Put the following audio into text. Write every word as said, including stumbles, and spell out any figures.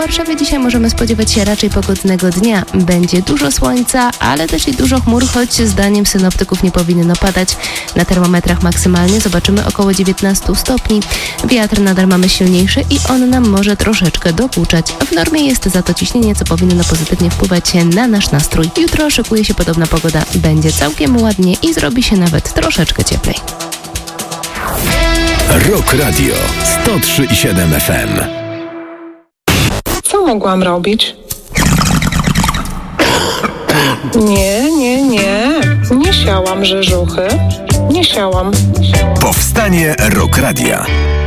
Warszawie dzisiaj możemy spodziewać się raczej pogodnego dnia. Będzie dużo słońca, ale też i dużo chmur, choć zdaniem synoptyków nie powinno padać. Na termometrach maksymalnie zobaczymy około dziewiętnaście stopni. Wiatr nadal mamy silniejszy i on nam może troszeczkę dokuczać. W normie jest za to ciśnienie, co powinno pozytywnie wpływać na nasz nastrój. Jutro szykuje się podobna pogoda. Będzie całkiem ładnie i zrobi się nawet troszeczkę cieplej. Rock Radio sto trzy i siedem F M. Co mogłam robić? Nie, nie, nie. Nie siałam rzeżuchy. Nie siałam. Powstanie Rock Radia.